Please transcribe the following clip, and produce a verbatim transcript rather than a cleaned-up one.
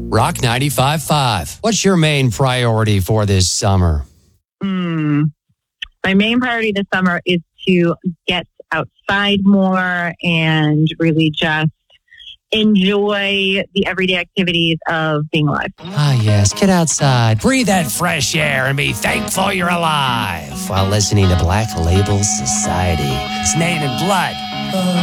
Rock ninety-five point five. What's your main priority for this summer? Mm, my main priority this summer is to get outside more and really just enjoy the everyday activities of being alive. Ah, yes. Get outside, breathe that fresh air, and be thankful you're alive while listening to Black Label Society. It's Nate and Blood.